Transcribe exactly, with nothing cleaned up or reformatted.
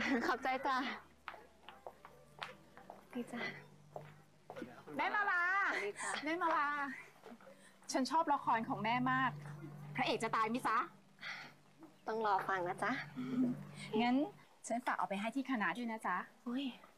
ขอบใจจ้าดีจ้าแม่มาลาแม่มาลาฉันชอบละครของแม่มากพระเอกจะตายมิซะต้องรอฟังนะจ๊ะงั้นฉันฝากเอาไปให้ที่คณะด้วยนะจ๊ะอุ้ย